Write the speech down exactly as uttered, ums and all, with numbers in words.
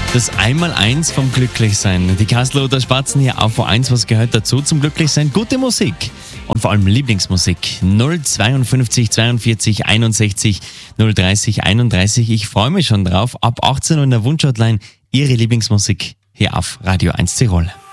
Das Einmaleins vom Glücklichsein. Die Kasseler Spatzen hier auf V eins, was gehört dazu zum Glücklichsein? Gute Musik und vor allem Lieblingsmusik. null zweiundfünfzig zweiundvierzig einundsechzig null dreißig einunddreißig. Ich freue mich schon drauf. Ab achtzehn Uhr in der Wunschhotline Ihre Lieblingsmusik hier auf Radio eins Tirol.